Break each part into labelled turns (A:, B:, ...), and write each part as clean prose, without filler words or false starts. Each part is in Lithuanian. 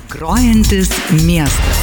A: Grojantis miestas.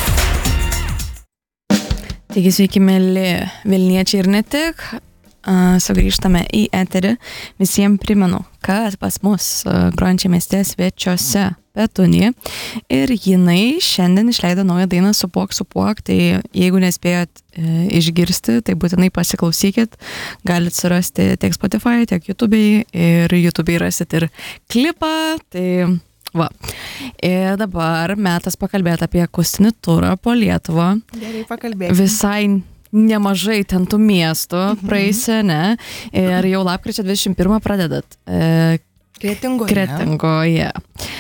B: Taigi sveiki, mėly Vilniečiai ir ne tik. Sugrįžtame į eterį. Visiems primenu, kad pas mus Grojančiame mieste svečiuose Petunija. Ir jinai šiandien išleido naują dainą Supuok. Tai jeigu nespėjot išgirsti, tai būtinai pasiklausykit. Galit surasti tiek Spotify, tiek YouTube'ai. Ir YouTube'ai rasit ir klipą. Tai va. Ir dabar metas pakalbėti apie akustinį turą po Lietuvą.
C: Gerai, pakalbėkime.
B: Visai nemažai ten tų miestų praeisė, ne? Ir jau lapkričio 21 pradedat.
C: Kretingoje.
B: Kretingoje.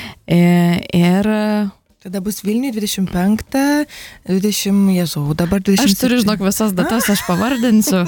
B: Ir
C: tada bus Vilniui 25, 20, Jėzau, dabar 20.
B: aš turiu, žinok, visas datas, aš pavardinsiu.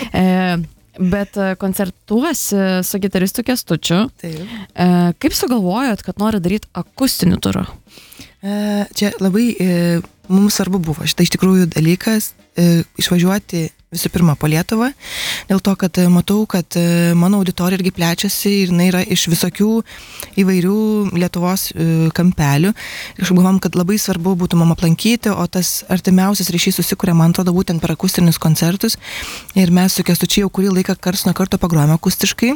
B: Bet koncertuosi su gitaristu Kęstučiu.
C: Taip.
B: Kaip sugalvojot, kad nori daryti akustinį turą?
C: Čia labai mums svarbu buvo šitą iš tikrųjų dalykas išvažiuoti visų pirma po Lietuvą, dėl to, kad matau, kad mano auditorija irgi plečiasi ir jinai yra iš visokių įvairių Lietuvos kampelių. Ir aš galvom, kad labai svarbu būtų mum aplankyti, o tas artimiausias ryšys susikuria, man atrodo, būtent per akustinius koncertus. Ir mes su Kęstučiu jau kurį laiką karts nuo karto pagrojame akustiškai.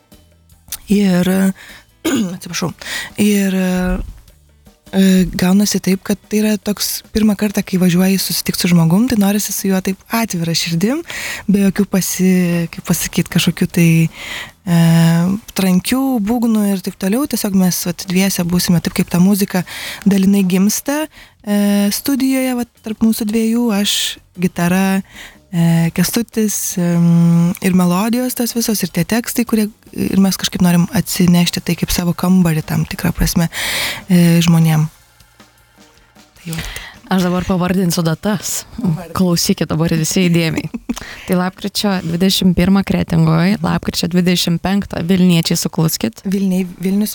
C: Ir, atsiprašau, ir gaunasi taip, kad tai yra toks pirmą kartą, kai važiuoji susitikti su žmogum, tai norisi su juo taip atvira širdim, be jokių kaip pasakyti, kažkokių tai trankių, būgnų ir taip toliau. Tiesiog mes dviese būsime taip, kaip ta muzika dalinai gimsta studijoje, tarp mūsų dviejų, aš, gitara, Kęstutis ir melodijos tas visos ir tie tekstai, kurie ir mes kažkaip norim atsinešti tai kaip savo kambarį tam tikrą prasme žmonėm. Tai jau.
B: Aš dabar pavardinsiu datas. Klausykit dabar visi įdėmiai. Tai lapkričio 21 Kretingoje, lapkričio 25 Vilniečiai sukluskit.
C: Vilnius,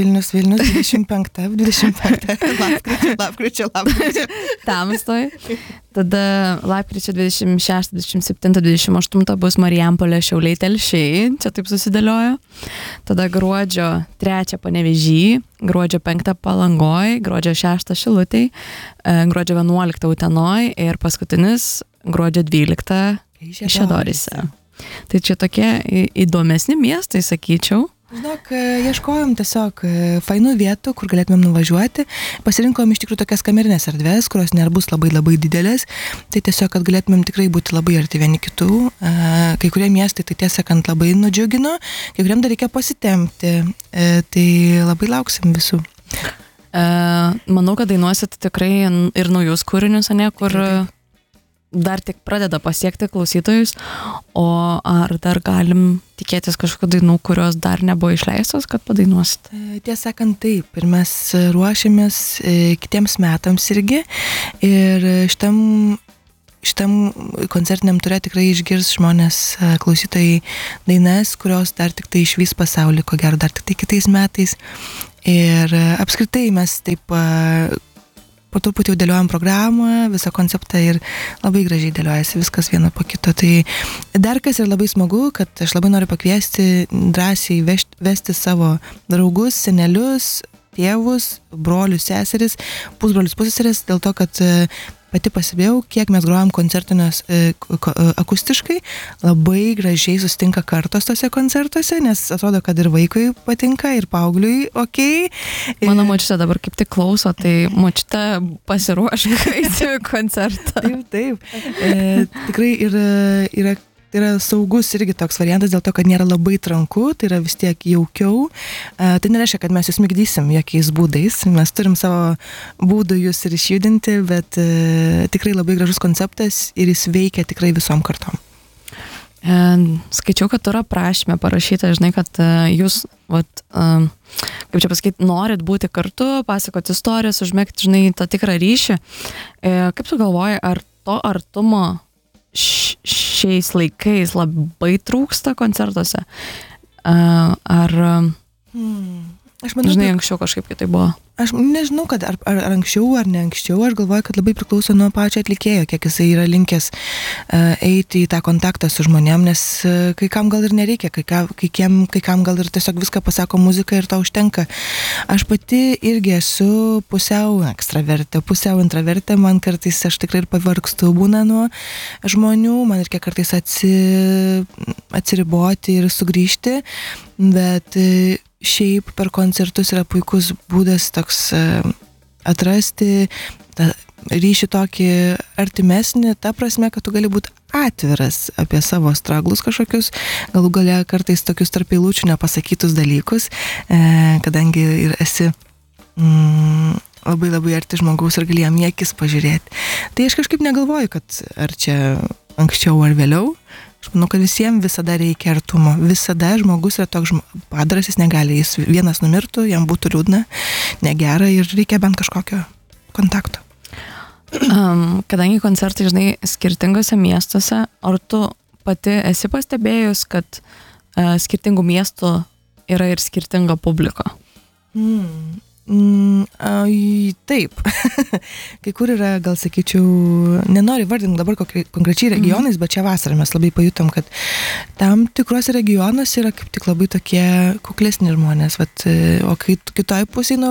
C: 25 lapkričio.
B: Tamstoj. Tada lapkričio 26, 27, 28 bus Marijampolė, Šiauliai, Telšiai. Čia taip susidėliojo. Tada gruodžio 3 Panevėžy, gruodžio 5 Palangoj, gruodžio 6 Šilutėj, gruodžio 11 Utenoj ir paskutinis gruodžio 12 Kaišiadoryse. Tai čia tokie įdomesni miestai, sakyčiau.
C: Žinok, ieškojom tiesiog fainų vietų, kur galėtumėm nuvažiuoti. Pasirinkom iš tikrųjų tokias kamerinės erdvės, kurios nebus labai didelės. Tai tiesiog, kad galėtumėm tikrai būti labai arti vieni kitų. Kai kurie miestai, tai tiesą sakant, labai nudžiugino, kai kuriem dar reikia pasitempti. Tai labai lauksim visų.
B: Manau, kad dainuosit tikrai ir naujus kūrinius, ne, kur dar tik pradeda pasiekti klausytojus, o ar dar galim tikėtis kažkokių dainų, kurios dar nebuvo išleistos, kad padainuosit?
C: Tiesą sakant, taip. Ir mes ruošiamės kitiems metams irgi. Ir šitam koncertiniam ture tikrai išgirs žmonės, klausytojai dainas, kurios dar tik tai išvys pasaulį, ko gero dar tik tai kitais metais. Ir apskritai mes taip po truputį jau dėliojam programą, visą konceptą ir labai gražiai dėliojasi viskas viena po kito. Tai dar kas yra labai smagu, kad aš labai noriu pakviesti drąsiai vesti savo draugus, senelius, tėvus, brolius, seseris, pusbrolius, pusseseris, dėl to, kad pati pasibėjau, kiek mes grojam koncertinės akustiškai, labai gražiai susitinka kartos tose koncertuose, nes atrodo, kad ir vaikui patinka, ir paaugliui okei.
B: Mano močiutė dabar kaip tik klauso, tai močiutė pasiruošk eiti koncertą.
C: Taip. Tikrai yra tai yra saugus irgi toks variantas, dėl to, kad nėra labai tranku, tai yra vis tiek jaukiau. Tai nereiškia, kad mes jūs migdysim jokiais būdais, mes turim savo būdų jūs ir išjudinti, bet tikrai labai gražus konceptas ir jis veikia tikrai visom kartom.
B: Skaičiau, kad yra prašymė parašyta, žinai, kad jūs, kaip čia pasakyti, norit būti kartu, pasakoti istorijas, užmėgti, žinai, tą tikrą ryšį. Kaip tu galvoji, ar to artumo šiais laikais labai trūksta koncertuose? Ar
C: Aš manau,
B: Žinai, anksčiau kažkaip kitai buvo.
C: Aš nežinau, kad ar anksčiau ar ne anksčiau, aš galvoju, kad labai priklauso nuo pačio atlikėjo, kiek jisai yra linkęs eiti į tą kontaktą su žmonėm, nes kai kam gal ir nereikia, kai kam gal ir tiesiog viską pasako muzika ir to užtenka. Aš pati irgi esu pusiau ekstravertė, pusiau intravertė, man kartais aš tikrai ir pavargstu būna nuo žmonių, man reikia kartais atsiriboti ir sugrįžti, bet šiaip per koncertus yra puikus būdas toks atrasti tą ryšį tokį artimesnį, ta prasme, kad tu gali būti atviras apie savo straglus kažkokius, galų gale kartais tokius tarp eilučių nepasakytus dalykus, kadangi ir esi labai labai arti žmogaus ir gali jam į akis pažiūrėti. Tai aš kažkaip negalvoju, kad ar čia anksčiau ar vėliau. Aš manau, kad visiems visada reikia artumo. Visada žmogus yra toks padaras, jis negali, jis vienas numirtų, jam būtų liūdna, negera ir reikia bent kažkokio kontakto.
B: Kadangi koncertai, žinai, skirtingose miestuose, ar tu pati esi pastebėjus, kad skirtingų miestų yra ir skirtinga publika?
C: Taip. Kai kur yra, gal sakyčiau, nenoriu vardinti dabar konkrečiai regionais, bet čia vasarą mes labai pajutom, kad tam tikruose regionuose yra kaip tik labai tokie kuklesni žmonės, o kai kitoj pusėje nuo